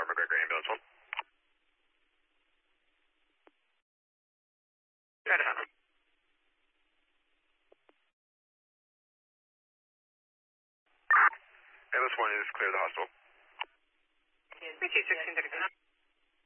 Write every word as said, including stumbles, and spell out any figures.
Tower McGregor ambulance one. Right ahead. Ambulance one is clear the hospital. three two sixteen thirty-five.